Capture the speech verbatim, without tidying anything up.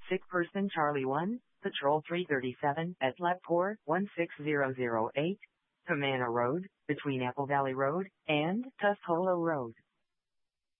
Sick person Charlie one, Patrol three thirty-seven at Lapcore one six zero zero eight, Tamana Road, between Apple Valley Road and Tuscola Road.